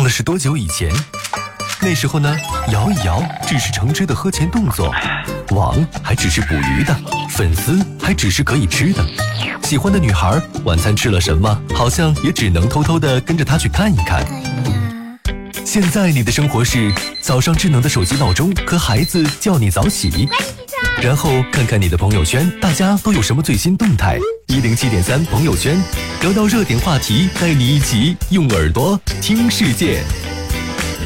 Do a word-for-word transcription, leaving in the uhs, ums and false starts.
忘了是多久以前。那时候呢，摇一摇只是橙汁的喝前动作，网还只是捕鱼的，粉丝还只是可以吃的。喜欢的女孩晚餐吃了什么，好像也只能偷偷的跟着她去看一看。现在你的生活是早上智能的手机闹钟和孩子叫你早起，然后看看你的朋友圈，大家都有什么最新动态。一零七点三朋友圈，聊到热点话题，带你一起用耳朵听世界。